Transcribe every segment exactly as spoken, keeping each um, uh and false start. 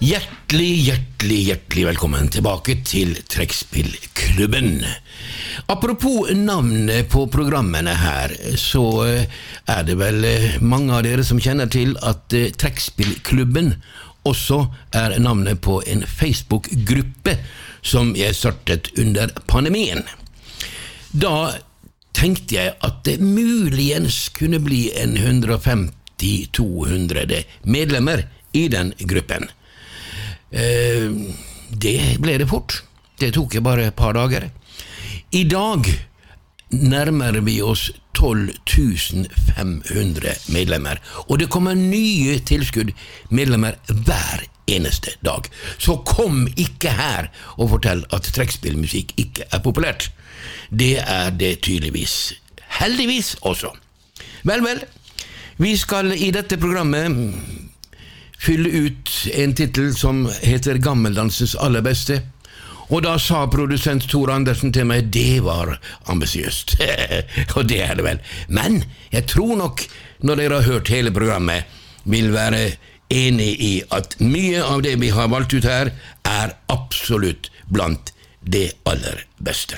Hjertelig, hjertelig, hjertelig velkommen tilbake til Trekkspillklubben. Apropos navnet på programmene her, så er det vel mange av dere som kjenner til at Trekkspillklubben også er navnet på en Facebook-gruppe som jeg startet under pandemien. Da tenkte jeg at det muligens kunne bli en hundre og femti til to hundre medlemmer i den gruppen. Eh, det ble det fort. Det tok bare et par dager. I dag nærmer vi oss tolv tusen fem hundre medlemmer, og det kommer nye tilskudd medlemmer hver eneste dag. Så kom ikke her og fortell at trekkspillmusikk ikke er populært. Det er det tydeligvis. Heldigvis også. Vel, vel. Vi skal i dette programmet fylle ut en titel som heter Gammeldansens aller beste, og da sa produsent Tor Andersen til meg, det var ambisiøst, og det er det vel. Men jeg tror nok, når dere har hørt hele programmet, vil være enig i at mye av det vi har valgt ut her, er absolutt blant det aller beste.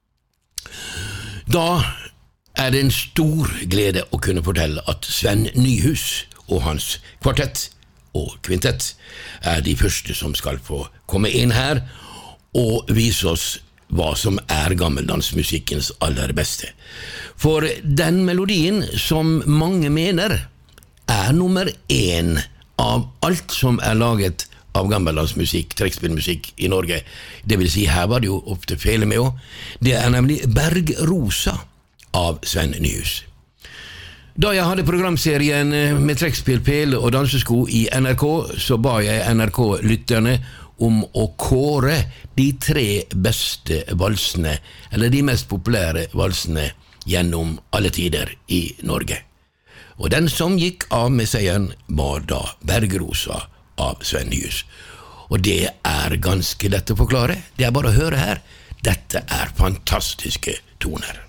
Da er det en stor glede å kunne fortelle at Sven Nyhus og hans kvartett og kvintett er de første som skal få komme inn her og vise oss hva som er gammeldansmusikkens aller beste. For den melodien som mange mener er nummer én av alt som er laget av gammeldansmusikk, trekkspillmusikk i Norge, det vil si her var det jo ofte feil med også, det er nemlig Bergrosa av Sven Nyhus. Da jeg hadde programserien med trekkspill, pel og dansesko i N R K, så ba jeg N R K-lytterne om å kåre de tre beste valsene, eller de mest populære valsene gjennom alle tider i Norge. Og den som gikk av med seieren var da Bergrosa av Sven Nyhus. Og det er ganske lett å forklare. Det er bare å høre her. Dette er fantastiske toner.